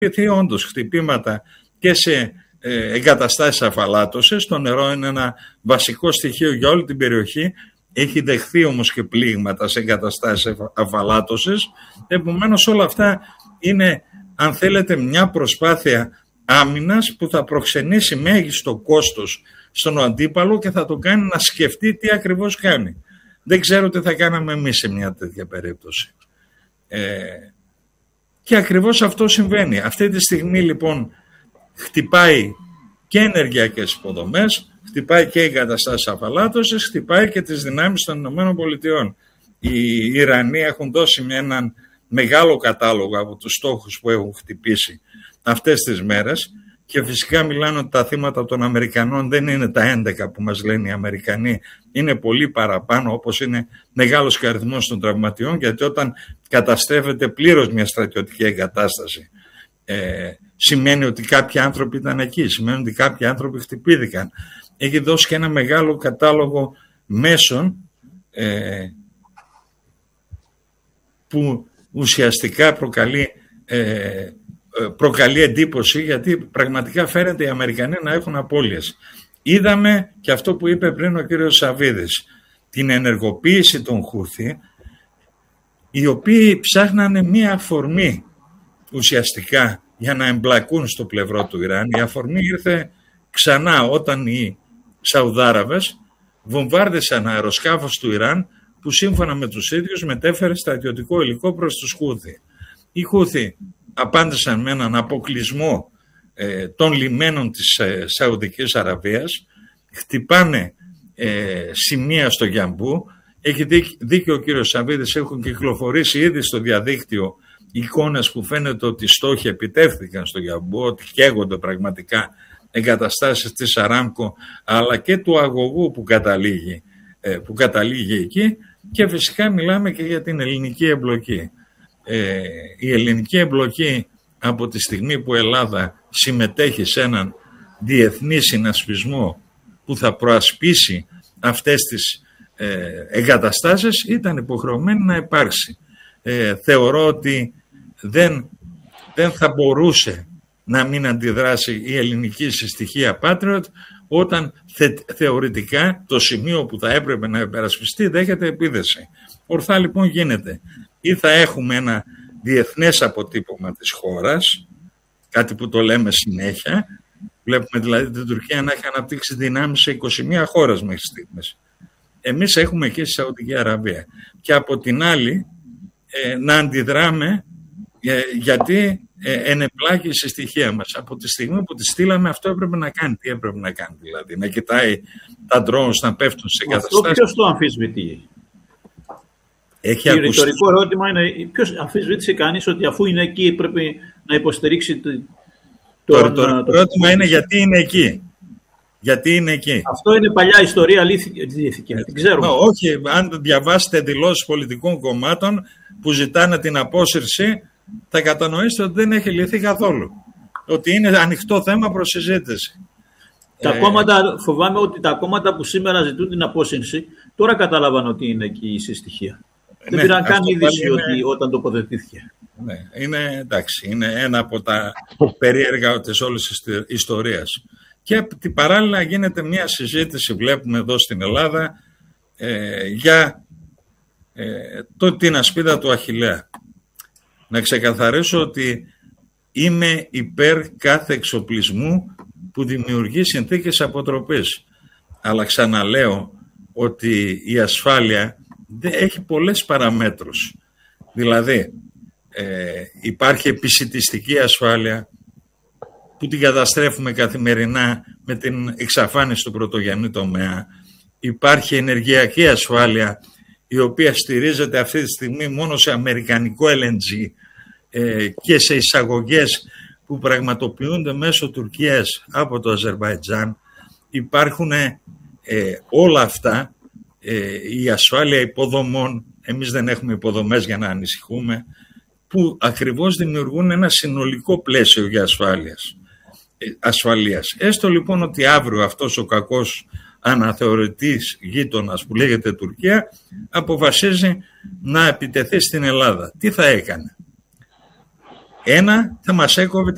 δημιουργηθεί όντως χτυπήματα και σε εγκαταστάσεις αφαλάτωσης. Το νερό είναι ένα βασικό στοιχείο για όλη την περιοχή. Έχει δεχθεί όμως και πλήγματα σε εγκαταστάσεις αφαλάτωσης. Επομένως όλα αυτά είναι, αν θέλετε, μια προσπάθεια άμυνας που θα προξενήσει μέγιστο κόστος στον αντίπαλο και θα το κάνει να σκεφτεί τι ακριβώς κάνει. Δεν ξέρω τι θα κάναμε εμείς σε μια τέτοια περίπτωση. Και ακριβώς αυτό συμβαίνει. Αυτή τη στιγμή λοιπόν χτυπάει και ενεργειακές υποδομές, χτυπάει και εγκαταστάσεις αφαλάτωσης, χτυπάει και τις δυνάμεις των ΗΠΑ. Οι Ιρανοί έχουν δώσει έναν μεγάλο κατάλογο από τους στόχους που έχουν χτυπήσει αυτές τις μέρες και φυσικά μιλάνε ότι τα θύματα των Αμερικανών δεν είναι τα 11 που μας λένε οι Αμερικανοί, είναι πολύ παραπάνω, όπως είναι μεγάλος και αριθμός των τραυματιών, γιατί όταν καταστρέφεται πλήρως μια στρατιωτική εγκατάσταση σημαίνει ότι κάποιοι άνθρωποι ήταν εκεί, σημαίνει ότι κάποιοι άνθρωποι χτυπήθηκαν. Έχει δώσει και ένα μεγάλο κατάλογο μέσων που ουσιαστικά προκαλεί εντύπωση, γιατί πραγματικά φαίνεται οι Αμερικανοί να έχουν απώλειες. Είδαμε και αυτό που είπε πριν ο κύριος Σαββίδης, την ενεργοποίηση των Χούθι, οι οποίοι ψάχνανε μία αφορμή ουσιαστικά για να εμπλακούν στο πλευρό του Ιράν. Η αφορμή ήρθε ξανά όταν οι Σαουδάραβες βομβάρδισαν αεροσκάφος του Ιράν που σύμφωνα με τους ίδιους μετέφερε στρατιωτικό υλικό προς τους Χούθι. Οι Χούθι απάντησαν με έναν αποκλεισμό των λιμένων της Σαουδικής Αραβίας, χτυπάνε σημεία στο Γιαμπού. Έχει δίκιο ο κύριος Σαββίδης, έχουν κυκλοφορήσει ήδη στο διαδίκτυο εικόνες που φαίνεται ότι οι στόχοι επιτεύχθηκαν στο Γιαμπού, ότι καίγονται πραγματικά εγκαταστάσεις της Αράμκο αλλά και του αγωγού που καταλήγει εκεί, και φυσικά μιλάμε και για την ελληνική εμπλοκή. Η ελληνική εμπλοκή από τη στιγμή που η Ελλάδα συμμετέχει σε έναν διεθνή συνασπισμό που θα προασπίσει αυτές τις εγκαταστάσεις ήταν υποχρεωμένη να υπάρξει. Θεωρώ ότι δεν θα μπορούσε να μην αντιδράσει η ελληνική συστοιχία Patriot όταν θεωρητικά το σημείο που θα έπρεπε να υπερασπιστεί δέχεται επίδεση. Ορθά λοιπόν γίνεται. Ή θα έχουμε ένα διεθνές αποτύπωμα της χώρας, κάτι που το λέμε συνέχεια. Βλέπουμε δηλαδή την Τουρκία να έχει αναπτύξει δυνάμεις σε 21 χώρες μέχρι στιγμής. Εμείς έχουμε και στη Σαουδική Αραβία. Και από την άλλη να αντιδράμε γιατί ενεπλάκει η συστοιχία μας. Από τη στιγμή που τη στείλαμε αυτό έπρεπε να κάνει. Τι έπρεπε να κάνει δηλαδή? Να κοιτάει τα drones να πέφτουν σε εγκαταστάσεις? Αυτό ποιος το αμφισβητεί? Το ρητορικό ερώτημα είναι ποιος αμφισβήτησε κανείς ότι αφού είναι εκεί πρέπει να υποστηρίξει το ρητορικό ερώτημα είναι γιατί είναι εκεί. Γιατί είναι εκεί. Αυτό είναι παλιά ιστορία, λύθηκε. Την ξέρουμε. Όχι, αν διαβάσετε δηλώσεις πολιτικών κομμάτων που ζητάνε την απόσυρση, θα κατανοήσετε ότι δεν έχει λυθεί καθόλου. Ότι είναι ανοιχτό θέμα προς συζήτηση. Τα κόμματα, φοβάμαι ότι τα κόμματα που σήμερα ζητούν την απόσυρση, τώρα κατάλαβαν ότι είναι εκεί η συστοιχία. Δεν πήραν καν είδηση ότι όταν τοποθετήθηκε. Ναι, είναι ένα από τα περίεργα της όλης της ιστορίας. Και παράλληλα γίνεται μια συζήτηση, βλέπουμε εδώ στην Ελλάδα, για την ασπίδα του Αχιλλέα. Να ξεκαθαρίσω ότι είμαι υπέρ κάθε εξοπλισμού που δημιουργεί συνθήκες αποτροπής. Αλλά ξαναλέω ότι η ασφάλεια έχει πολλές παραμέτρους. Δηλαδή υπάρχει επισιτιστική ασφάλεια που την καταστρέφουμε καθημερινά με την εξαφάνιση του πρωτογενή τομέα. Υπάρχει ενεργειακή ασφάλεια η οποία στηρίζεται αυτή τη στιγμή μόνο σε αμερικανικό LNG και σε εισαγωγές που πραγματοποιούνται μέσω Τουρκίας από το Αζερβαϊτζάν. Υπάρχουν όλα αυτά, η ασφάλεια υποδομών, εμείς δεν έχουμε υποδομές για να ανησυχούμε, που ακριβώς δημιουργούν ένα συνολικό πλαίσιο για ασφαλείας. Έστω λοιπόν ότι αύριο αυτός ο κακός αναθεωρητής γείτονας που λέγεται Τουρκία αποφασίζει να επιτεθεί στην Ελλάδα. Τι θα έκανε? Θα μας έκοβε